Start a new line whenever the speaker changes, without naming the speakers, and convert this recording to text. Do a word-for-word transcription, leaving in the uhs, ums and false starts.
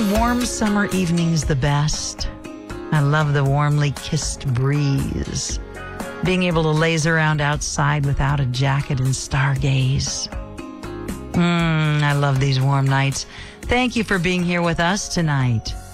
warm summer evenings the best? I love the warmly kissed breeze. Being able to laze around outside without a jacket and stargaze. Mmm, I love these warm nights. Thank you for being here with us tonight.